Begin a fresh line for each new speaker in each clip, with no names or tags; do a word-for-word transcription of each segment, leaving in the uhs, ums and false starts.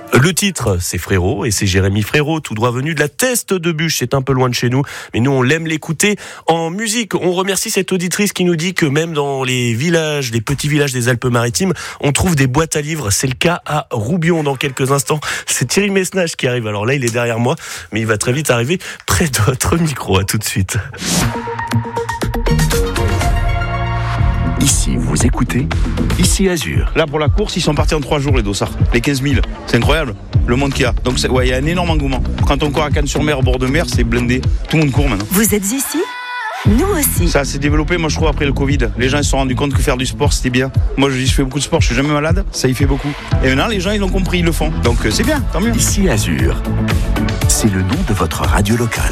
Le titre, c'est Frérot, et c'est Jérémy Frérot, tout droit venu de la Teste de Buch. C'est un peu loin de chez nous, mais nous, on l'aime l'écouter en musique. On remercie cette auditrice qui nous dit que même dans les villages, les petits villages des Alpes-Maritimes, on trouve des boîtes à livres. C'est le cas à Roubion dans quelques instants. C'est Thierry Messnage qui arrive. Alors là, il est derrière moi, mais il va très vite arriver près de votre micro. À tout de suite.
Ici, vous écoutez Ici Azur.
Là, pour la course, ils sont partis en trois jours, les dossards. Les quinze mille. C'est incroyable, le monde qu'il y a. Donc, il ouais, y a un énorme engouement. Quand on court à Cannes-sur-Mer, au bord de mer, c'est blindé. Tout le monde court maintenant.
Vous êtes ici ? Nous aussi.
Ça s'est développé, moi, je trouve, après le Covid. Les gens, ils se sont rendus compte que faire du sport, c'était bien. Moi, je dis, je fais beaucoup de sport, je suis jamais malade. Ça y fait beaucoup. Et maintenant, les gens, ils l'ont compris, ils le font. Donc, c'est bien, tant mieux.
Ici Azur. C'est le nom de votre radio locale.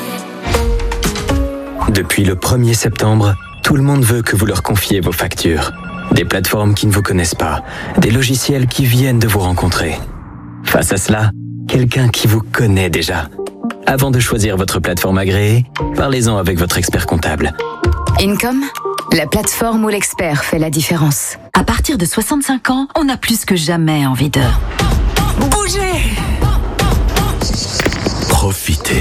Depuis le premier septembre, tout le monde veut que vous leur confiez vos factures. Des plateformes qui ne vous connaissent pas, des logiciels qui viennent de vous rencontrer. Face à cela, quelqu'un qui vous connaît déjà. Avant de choisir votre plateforme agréée, parlez-en avec votre expert comptable.
Income, la plateforme où l'expert fait la différence.
À partir de soixante-cinq ans, on a plus que jamais envie de bouger.
Profitez.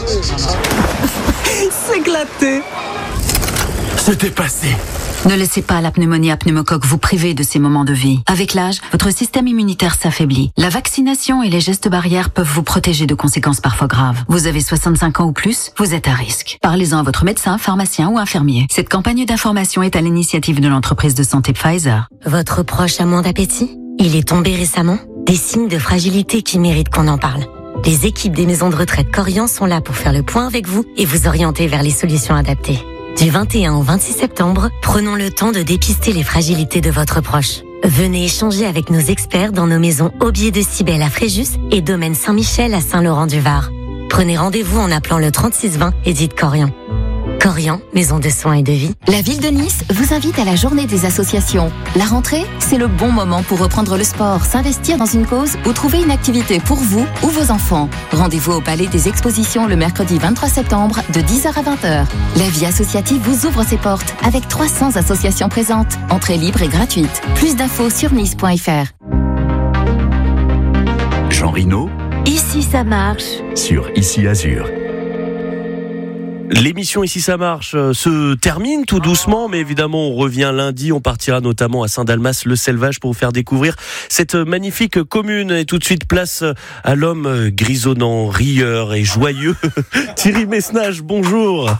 S'éclater.
Se dépasser.
Ne laissez pas la pneumonie à pneumocoque vous priver de ces moments de vie. Avec l'âge, votre système immunitaire s'affaiblit. La vaccination et les gestes barrières peuvent vous protéger de conséquences parfois graves. Vous avez soixante-cinq ans ou plus, vous êtes à risque. Parlez-en à votre médecin, pharmacien ou infirmier. Cette campagne d'information est à l'initiative de l'entreprise de santé Pfizer.
Votre proche a moins d'appétit ? Il est tombé récemment ? Des signes de fragilité qui méritent qu'on en parle. Les équipes des maisons de retraite Corian sont là pour faire le point avec vous et vous orienter vers les solutions adaptées. Du vingt et un au vingt-six septembre, prenons le temps de dépister les fragilités de votre proche. Venez échanger avec nos experts dans nos maisons Aubier de Cybèle à Fréjus et Domaine Saint-Michel à Saint-Laurent-du-Var. Prenez rendez-vous en appelant le trente-six vingt et dites Corian. Corian, maison de soins et de vie.
La ville de Nice vous invite à la journée des associations. La rentrée, c'est le bon moment pour reprendre le sport, s'investir dans une cause ou trouver une activité pour vous ou vos enfants. Rendez-vous au Palais des Expositions le mercredi vingt-trois septembre de dix heures à vingt heures. La vie associative vous ouvre ses portes avec trois cents associations présentes. Entrée libre et gratuite. Plus d'infos sur nice point f r.
Jean Rino.
Ici ça marche.
Sur Ici Azur.
L'émission Ici ça marche se termine tout doucement, mais évidemment on revient lundi, on partira notamment à Saint-Dalmas-le-Selvage pour vous faire découvrir cette magnifique commune. Et tout de suite place à l'homme grisonnant, rieur et joyeux, Thierry Messnage, bonjour.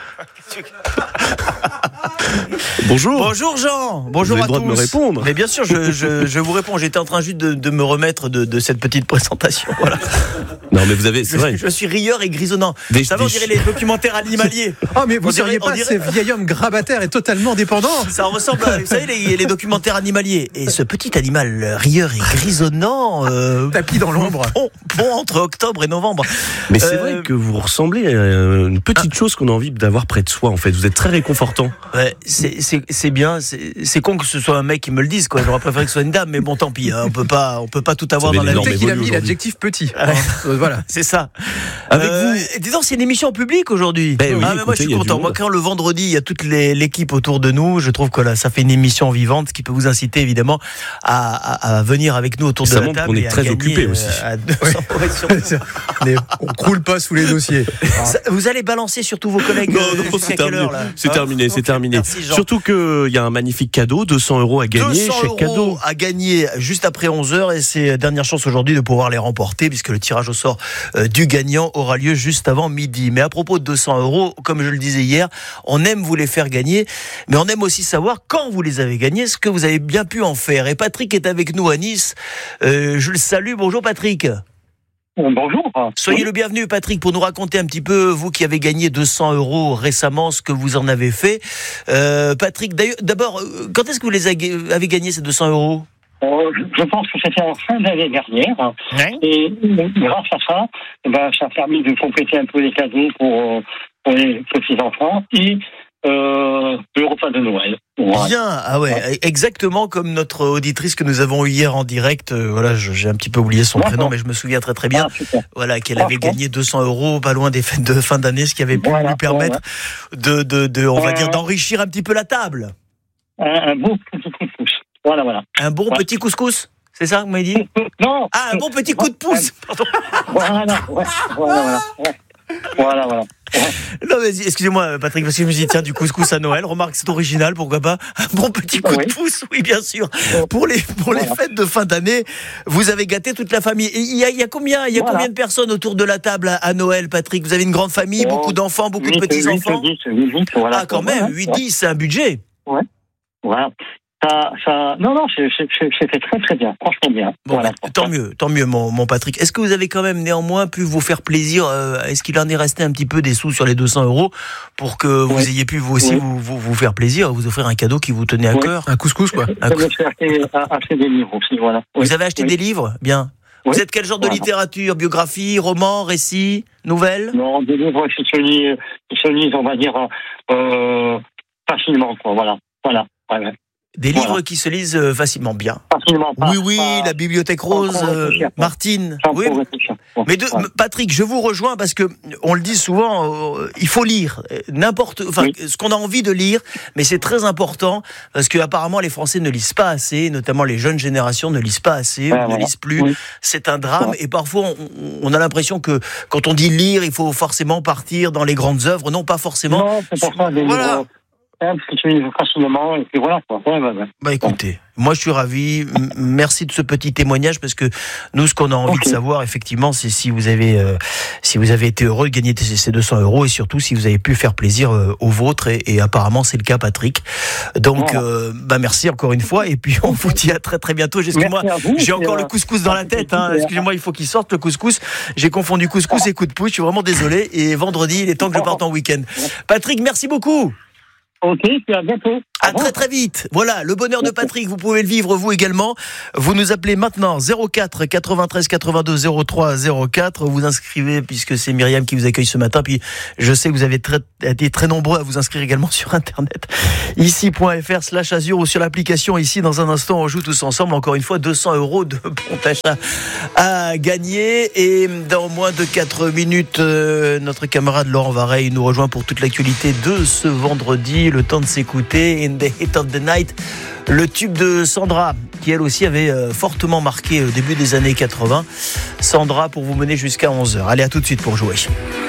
Bonjour.
Bonjour Jean. Bonjour
vous avez
à
le droit
tous.
de me répondre.
Mais bien sûr, je, je, je vous réponds. J'étais en train juste de, de me remettre de, de cette petite présentation. Voilà.
Non mais vous avez, c'est vrai.
Je, je suis rieur et grisonnant.
Des,
ça va, on
des...
dirait les documentaires animaliers.
Oh mais vous
on
ne seriez
dirait,
pas
dirait...
ces vieil homme grabataire et totalement dépendant.
Ça ressemble à, vous savez, les, les documentaires animaliers. Et ce petit animal rieur et grisonnant, euh,
tapis dans l'ombre.
Bon, bon entre octobre et novembre.
Mais c'est
euh...
vrai que vous ressemblez à une petite ah. chose qu'on a envie d'avoir près de soi. En fait, vous êtes très réconfortant.
Ouais, c'est, c'est, c'est bien. C'est, c'est con que ce soit un mec qui me le dise, quoi. J'aurais préféré que ce soit une dame, mais bon, tant pis. Hein, on peut pas, on peut pas tout avoir dans la vie.
Peut-être qu'il a mis l'adjectif petit.
Ouais.
Euh, voilà,
c'est ça.
Avec
euh,
vous.
Dis donc, c'est une émission publique aujourd'hui.
Ben oui,
ah, mais
écoutez,
moi, je suis content. Moi, quand le vendredi, il y a toute les, l'équipe autour de nous, je trouve que là, ça fait une émission vivante, qui peut vous inciter évidemment à, à, à venir avec nous autour
ça
de la table.
On est très occupés aussi.
À deux cents
oui. On croule pas sous les dossiers.
Ça, vous allez balancer sur tous vos collègues.
Non, non, c'est terminé. Là c'est hein terminé, c'est okay, terminé. Merci, surtout qu'il y a un magnifique cadeau, deux cents euros à gagner.
deux cents euros
cadeau
à gagner juste après onze heures, et c'est dernière chance aujourd'hui de pouvoir les remporter, puisque le tirage au sort euh, du gagnant aura lieu juste avant midi. Mais à propos de deux cents euros, comme je le disais hier, on aime vous les faire gagner, mais on aime aussi savoir quand vous les avez gagnés, ce que vous avez bien pu en faire. Et Patrick est avec nous à Nice. Euh, je le salue. Bonjour Patrick.
Bonjour.
Soyez
oui.
le bienvenu Patrick pour nous raconter un petit peu, vous qui avez gagné deux cents euros récemment, ce que vous en avez fait. Euh, Patrick, d'abord, quand est-ce que vous les avez gagnés ces deux cents euros ?
euh, Je pense que c'était en fin d'année dernière. Oui. Et grâce à ça, ben, ça a permis de compléter un peu les cadeaux pour, pour les petits-enfants et euh, le repas de Noël.
Ouais. Bien, ah ouais, ouais, exactement comme notre auditrice que nous avons eu hier en direct. Euh, voilà, je, j'ai un petit peu oublié son ouais, prénom, ouais. mais je me souviens très très bien. Ah, voilà, qu'elle avait gagné deux cents euros, pas loin des fêtes de fin d'année, ce qui avait pu voilà, lui permettre ouais. de, de, de, on euh, va dire, d'enrichir un petit peu la table.
Un, un bon petit couscous. Voilà, voilà.
Un bon ouais. petit couscous. C'est ça que vous m'avez dit?
Non.
Ah, un bon petit coup de pouce. Pardon.
Voilà, ouais, voilà, voilà. Ouais. Voilà, voilà. Ouais.
Non, mais excusez-moi, Patrick, parce que je me suis dit, tiens, du couscous à Noël, remarque, c'est original, pourquoi pas? Un bon petit coup
oui.
de pouce, oui, bien sûr. Pour les, pour voilà. les fêtes de fin d'année, vous avez gâté toute la famille. Et il y a, il y a combien, il y a voilà. combien de personnes autour de la table à, à Noël, Patrick? Vous avez une grande famille, oh, beaucoup d'enfants, beaucoup huit, de petits-enfants?
huit, huit, huit, voilà.
Ah, quand même, huit dix, c'est un budget.
Ouais. Voilà. Ça, ça, non, non, c'était très très bien, franchement bien.
Bon,
voilà.
bah, tant mieux, tant mieux, mon, mon Patrick. Est-ce que vous avez quand même néanmoins pu vous faire plaisir euh, Est-ce qu'il en est resté un petit peu des sous sur les deux cents euros pour que vous oui. ayez pu vous aussi oui. vous, vous, vous faire plaisir, vous offrir un cadeau qui vous tenait à oui. cœur? Un couscous, quoi.
Un cou... J'ai acheté, acheté des livres aussi, voilà.
Vous oui. avez acheté oui. des livres? Bien. Oui. Vous êtes quel genre de voilà. littérature? Biographie, roman, récit, nouvelle?
Non, des livres qui se lisent, qui se lisent, on va dire, euh, facilement, quoi, voilà. Voilà. Ouais, ouais.
Des voilà. livres qui se lisent facilement bien.
Facilement. Pas,
oui, oui,
pas,
la Bibliothèque Rose, euh, Martine. Oui. Mais de, ouais. Patrick, je vous rejoins parce que on le dit souvent, euh, il faut lire n'importe, enfin, oui. ce qu'on a envie de lire, mais c'est très important parce que apparemment les Français ne lisent pas assez, notamment les jeunes générations ne lisent pas assez, ouais, ne voilà. lisent plus. Oui. C'est un drame ouais. et parfois on, on a l'impression que quand on dit lire, il faut forcément partir dans les grandes œuvres. Non, pas forcément.
Non, c'est pour ça des voilà. livres. Parce que tu lis facilement et puis voilà quoi. Ouais, ouais, ouais.
Bah écoutez, moi je suis ravi. Merci de ce petit témoignage parce que nous ce qu'on a envie okay. de savoir effectivement c'est si vous avez euh, si vous avez été heureux de gagner ces deux cents euros et surtout si vous avez pu faire plaisir euh, aux vôtres et, et apparemment c'est le cas Patrick. Donc voilà. euh, bah merci encore une fois et puis on vous dit à très très bientôt. Excusez-moi, j'ai encore euh... le couscous dans la tête. Hein. Excusez-moi, il faut qu'il sorte le couscous. J'ai confondu couscous et coup de pouce. Je suis vraiment désolé et vendredi il est temps que je parte en week-end. Patrick, merci beaucoup.
Ok, puis à bientôt.
À très très vite. Voilà, le bonheur de Patrick, vous pouvez le vivre vous également. Vous nous appelez maintenant zéro quatre quatre-vingt-treize quatre-vingt-deux zéro trois zéro quatre. Vous inscrivez puisque c'est Myriam qui vous accueille ce matin. Puis je sais que vous avez très, été très nombreux à vous inscrire également sur Internet. Ici.fr slash Azur ou sur l'application ici. Dans un instant, on joue tous ensemble. Encore une fois, deux cents euros de bon achat à gagner. Et dans moins de quatre minutes, euh, notre camarade Laurent Vareille nous rejoint pour toute l'actualité de ce vendredi. Le temps de s'écouter. In the Heat of the Night, le tube de Sandra, qui elle aussi avait euh, fortement marqué au début des années quatre-vingts. Sandra pour vous mener jusqu'à onze heures. Allez, à tout de suite pour jouer.